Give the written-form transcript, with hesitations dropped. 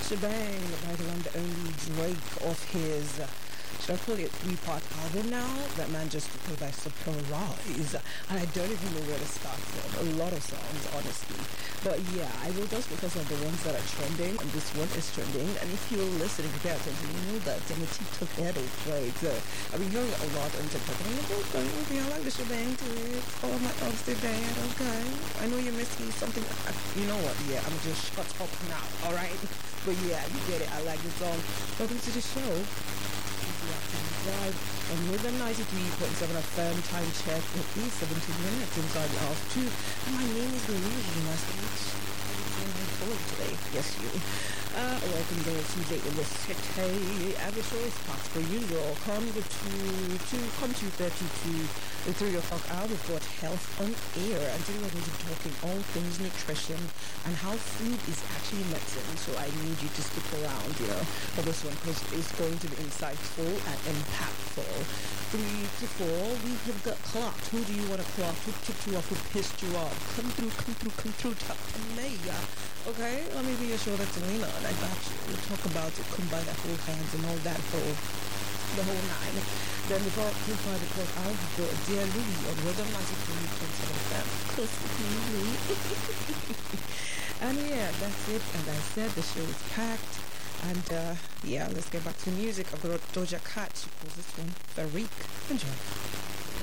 Shebang by the one, the only Drake of his, should I call it three-part album now? That man just took me by surprise. And I don't even know where to start from. A lot of songs, honestly. But yeah, I will just because of the ones that are trending. And this one is trending. And if you're listening to that, you know that the TikTok head of Drake. I've been hearing a lot on TikTok. And I'm like, okay, I like the shebang to it. Oh, my arms did that. Okay. I know you missed me something. You know what? Yeah, I'm just shut up now. All right? But yeah, you get it. I like the song. Welcome to the show. Drive on Rhythm 93.7 a firm time check. It is 17 minutes inside the hour 2. And my name is Louise. Nice to meet you today. Yes, you. Welcome there to the city. And the show is past for usual. Come to 2:30 to the 3 o'clock hour. We've got health on air. And today we're going to be talking all things nutrition and how food is actually medicine. So I need you to stick around, for this one because it's going to be insightful and impactful. 3 to 4, we have got clocked. Who do you want to clock? Who tipped you off? Who pissed you off? Come through, talk to me. Okay, let me be your shoulder to lean on. I got you. We'll talk about it, come by the whole hands and all that whole the whole nine. Then before 5 o'clock, I'll go Dear Louie on Rhythm 93.7 FM. Close with me, Louie. And yeah, that's it. As I said, the show is packed. And yeah, let's get back to music. I've got Doja Cat. She calls this one Farik. Enjoy.